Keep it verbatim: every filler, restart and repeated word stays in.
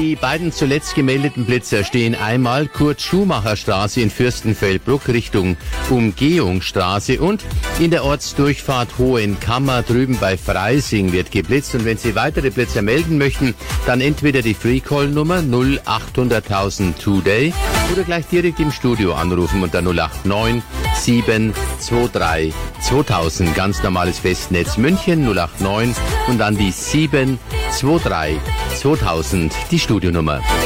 Die beiden zuletzt gemeldeten Blitzer stehen einmal Kurt-Schumacher-Straße in Fürstenfeldbruck Richtung Umgehungsstraße und in der Ortsdurchfahrt Hohenkammer drüben bei Freising wird geblitzt. Und wenn Sie weitere Blitzer melden möchten, dann entweder die Free-Call-Nummer null achthunderttausend Today oder gleich direkt im Studio anrufen unter null acht neun sieben zwei drei zweitausend. Ganz normales Festnetz München null acht neun und dann die sieben zwei drei zweitausend, die Studionummer.